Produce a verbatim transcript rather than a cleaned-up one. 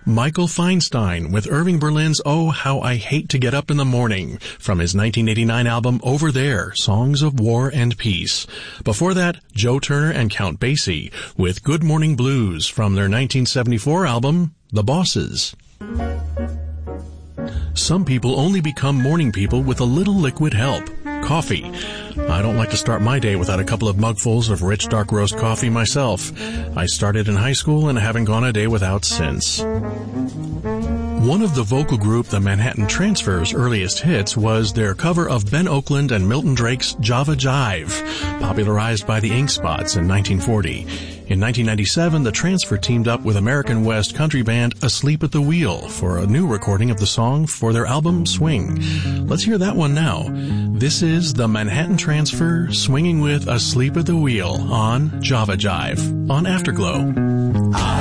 Michael Feinstein with Irving Berlin's Oh, How I Hate to Get Up in the Morning from his nineteen eighty-nine album Over There, Songs of War and Peace. Before that, Joe Turner and Count Basie with Good Morning Blues from their nineteen seventy-four album, The Bosses. Some people only become morning people with a little liquid help. Coffee. I don't like to start my day without a couple of mugfuls of rich dark roast coffee myself. I started in high school and haven't gone a day without since. One of the vocal group The Manhattan Transfer's earliest hits was their cover of Ben Oakland and Milton Drake's Java Jive, popularized by the Ink Spots in nineteen forty. In nineteen ninety-seven, the Transfer teamed up with American West country band Asleep at the Wheel for a new recording of the song for their album Swing. Let's hear that one now. This is the Manhattan Transfer swinging with Asleep at the Wheel on Java Jive on Afterglow.